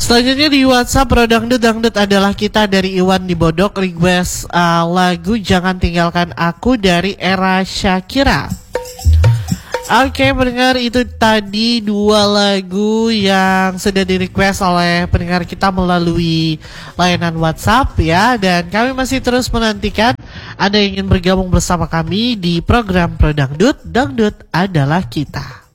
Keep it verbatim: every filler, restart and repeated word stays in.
Selanjutnya di WhatsApp Pro Dangdut Dangdut adalah kita dari Iwan di Bodok, request uh, lagu Jangan Tinggalkan Aku dari Era Shakira. Oke pendengar, itu tadi dua lagu yang sudah di request oleh pendengar kita melalui layanan WhatsApp ya. Dan kami masih terus menantikan Anda yang ingin bergabung bersama kami di program Pro Dangdut Dangdut adalah kita.